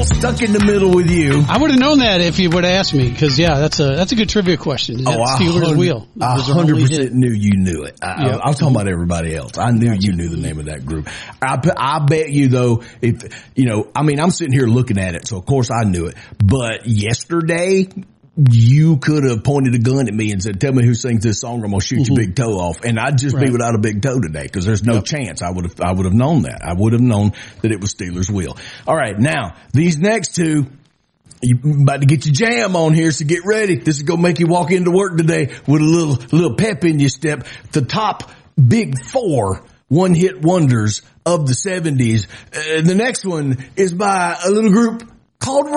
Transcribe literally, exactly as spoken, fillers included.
stuck in the middle with you. I would have known that if you would have asked me, because yeah, that's a that's a good trivia question. Oh, I Steelers Wheel. I hundred percent knew you knew it. I, yep. I, I'm talking about everybody else. I knew you knew the name of that group. I, I bet you though, if you know, I mean, I'm sitting here looking at it, so of course I knew it. But yesterday, you could have pointed a gun at me and said, "Tell me who sings this song, or I'm gonna shoot mm-hmm. your big toe off." And I'd just right. be without a big toe today, because there's no yep. chance I would have. I would have known that. I would have known that it was Steelers Wheel. All right, now these next two. You about to get your jam on here, so get ready. This is gonna make you walk into work today with a little, little pep in your step. The top big four one-hit wonders of the seventies. Uh, the next one is by a little group called